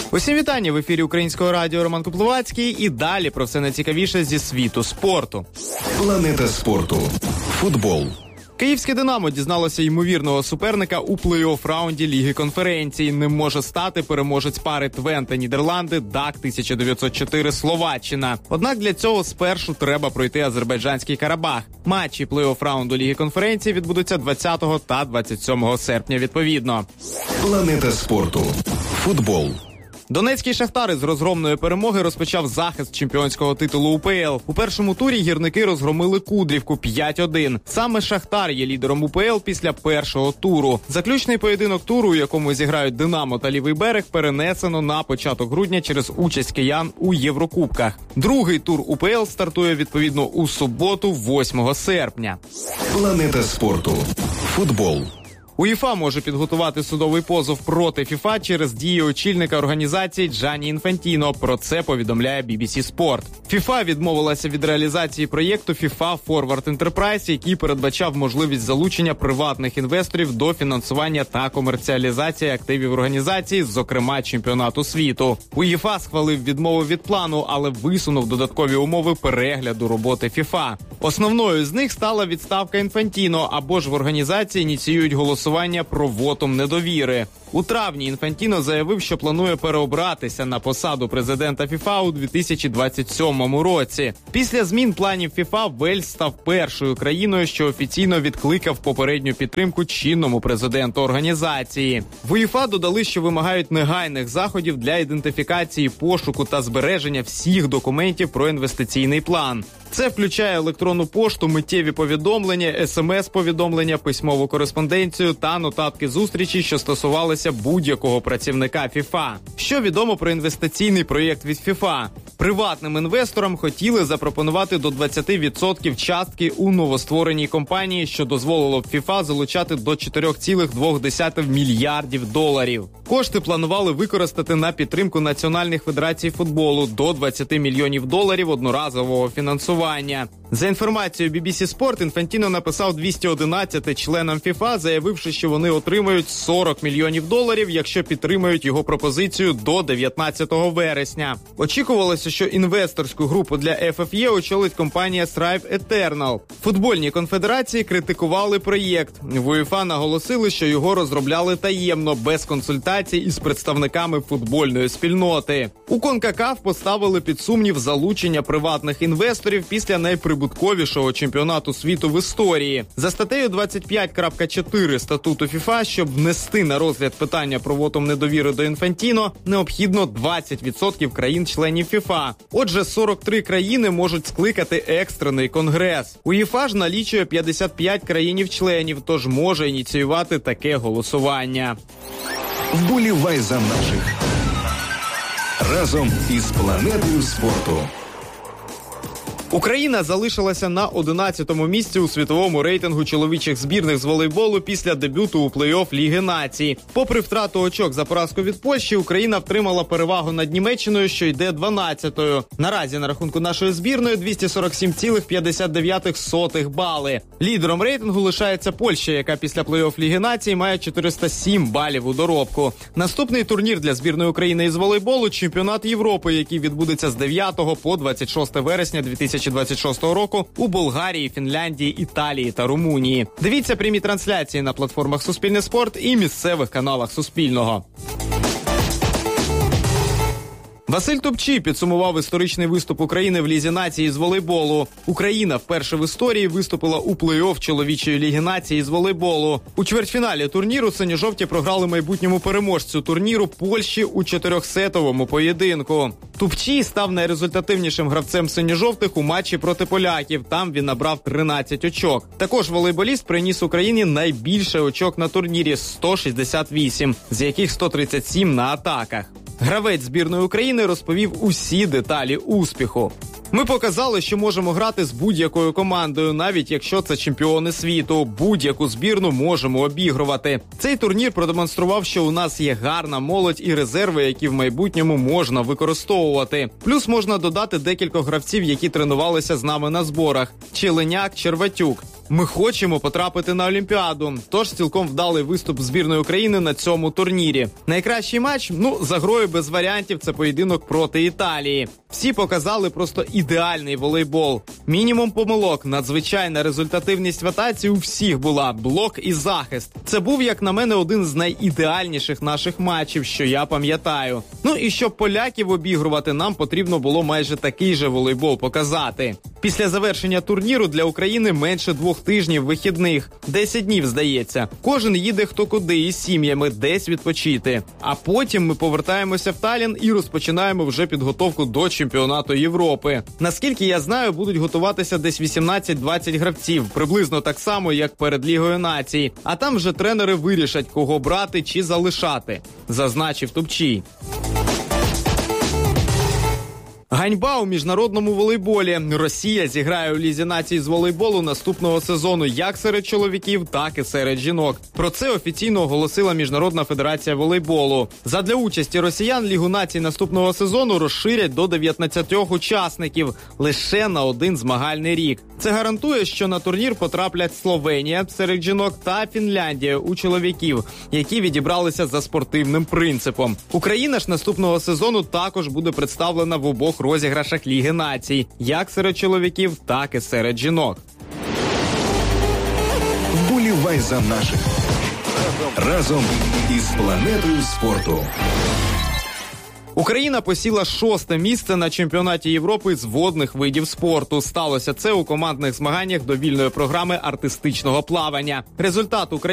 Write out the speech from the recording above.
Усім вітання! В ефірі Українського радіо Роман Купловацький. І далі про все найцікавіше зі світу спорту. Планета спорту. Футбол. Київське «Динамо» дізналося ймовірного суперника у плей-офф раунді Ліги конференцій. Ним може стати переможець пари Твенте-Нідерланди, ДАК 1904 Словаччина. Однак для цього спершу треба пройти Азербайджанський Карабах. Матчі плей-офф раунду Ліги конференцій відбудуться 20 та 27 серпня відповідно. Планета спорту. Футбол. Донецький «Шахтар» із розгромної перемоги розпочав захист чемпіонського титулу УПЛ. У першому турі гірники розгромили Кудрівку 5-1. Саме «Шахтар» є лідером УПЛ після першого туру. Заключний поєдинок туру, у якому зіграють «Динамо» та «Лівий берег», перенесено на початок грудня через участь киян у Єврокубках. Другий тур УПЛ стартує відповідно у суботу, 8 серпня. Планета спорту. Футбол. УЄФА може підготувати судовий позов проти ФІФА через дії очільника організації Джанні Інфантіно. Про це повідомляє BBC Sport. ФІФА відмовилася від реалізації проєкту FIFA Forward Enterprise, який передбачав можливість залучення приватних інвесторів до фінансування та комерціалізації активів організації, зокрема чемпіонату світу. УЄФА схвалив відмову від плану, але висунув додаткові умови перегляду роботи ФІФА. Основною з них стала відставка Інфантіно, або ж в організації ініціюють голосування про вотум недовіри. У травні Інфантіно заявив, що планує переобратися на посаду президента ФІФА у 2027 році. Після змін планів ФІФА Вельс став першою країною, що офіційно відкликав попередню підтримку чинному президенту організації. В УЄФА додали, що вимагають негайних заходів для ідентифікації, пошуку та збереження всіх документів про інвестиційний план. Це включає електронну пошту, миттєві повідомлення, СМС-повідомлення, письмову кореспонденцію та нотатки зустрічі, що стосувалися будь-якого працівника ФІФА. Що відомо про інвестиційний проєкт від ФІФА? Приватним інвесторам хотіли запропонувати до 20% частки у новоствореній компанії, що дозволило б ФІФА залучати до 4,2 мільярдів доларів. Кошти планували використати на підтримку національних федерацій футболу до 20 мільйонів доларів одноразового фінансування. За інформацією BBC Sport, Інфантіно написав 211 членам ФІФА, заявивши, що вони отримають 40 мільйонів доларів, якщо підтримають його пропозицію до 19 вересня. Очікувалося, що інвесторську групу для ФФЄ очолить компанія Thrive Eternal. Футбольні конфедерації критикували проєкт. В УЄФА наголосили, що його розробляли таємно, без консультацій із представниками футбольної спільноти. У КОНКАКАФ поставили під сумнів залучення приватних інвесторів після найприбутковішого чемпіонату світу в історії. За статтею 25.4 статуту ФІФА, щоб внести на розгляд питання про вотум недовіри до Інфантіно, необхідно 20% країн-членів ФІФА. Отже, 43 країни можуть скликати екстрений конгрес. УЄФА ж налічує 55 країн-членів, тож може ініціювати таке голосування. Вболівай за наших. Разом із планетою спорту. Україна залишилася на 11-му місці у світовому рейтингу чоловічих збірних з волейболу після дебюту у плей-офф Ліги націй. Попри втрату очок за поразку від Польщі, Україна втримала перевагу над Німеччиною, що йде 12-ю. Наразі на рахунку нашої збірної 247,59 бали. Лідером рейтингу лишається Польща, яка після плей-офф Ліги націй має 407 балів у доробку. Наступний турнір для збірної України із волейболу – чемпіонат Європи, який відбудеться з 9 по 26 вересня 2026 року у Болгарії, Фінляндії, Італії та Румунії. Дивіться прямі трансляції на платформах Суспільне спорт і місцевих каналах Суспільного. Василь Топчій підсумував історичний виступ України в Лізі нації з волейболу. Україна вперше в історії виступила у плей-офф чоловічої Ліги нації з волейболу. У чвертьфіналі турніру синьо-жовті програли майбутньому переможцю турніру Польщі у 4-сетовому поєдинку. Топчій став найрезультативнішим гравцем синьо-жовтих у матчі проти поляків. Там він набрав 13 очок. Також волейболіст приніс Україні найбільше очок на турнірі – 168, з яких 137 на атаках. Гравець збірної України розповів усі деталі успіху. Ми показали, що можемо грати з будь-якою командою, навіть якщо це чемпіони світу. Будь-яку збірну можемо обігрувати. Цей турнір продемонстрував, що у нас є гарна молодь і резерви, які в майбутньому можна використовувати. Плюс можна додати декількох гравців, які тренувалися з нами на зборах. Челеняк, Черватюк. Ми хочемо потрапити на Олімпіаду, тож цілком вдалий виступ збірної України на цьому турнірі. Найкращий матч? За грою без варіантів, це поєдинок проти Італії. Всі показали просто ідеальний волейбол. Мінімум помилок, надзвичайна результативність в атаці у всіх була, блок і захист. Це був, як на мене, один з найідеальніших наших матчів, що я пам'ятаю. І щоб поляків обігрувати, нам потрібно було майже такий же волейбол показати. Після завершення турніру для України менше 2 тижнів вихідних. 10 днів, здається. Кожен їде хто куди із сім'ями десь відпочити. А потім ми повертаємося в Таллін і розпочинаємо вже підготовку до чемпіонату Європи. Наскільки я знаю, будуть готуватися десь 18-20 гравців, приблизно так само, як перед Лігою націй. А там вже тренери вирішать, кого брати чи залишати, зазначив Топчій. Ганьба у міжнародному волейболі. Росія зіграє у Лізі націй з волейболу наступного сезону як серед чоловіків, так і серед жінок. Про це офіційно оголосила Міжнародна федерація волейболу. Задля участі росіян Лігу націй наступного сезону розширять до 19 учасників лише на один змагальний рік. Це гарантує, що на турнір потраплять Словенія серед жінок та Фінляндія у чоловіків, які відібралися за спортивним принципом. Україна ж наступного сезону також буде представлена в обох розіграшах Ліги націй, як серед чоловіків, так і серед жінок. Вболівай за наших. Разом із планетою спорту. Україна посіла 6-те місце на чемпіонаті Європи з водних видів спорту. Сталося це у командних змаганнях довільної програми артистичного плавання. Результат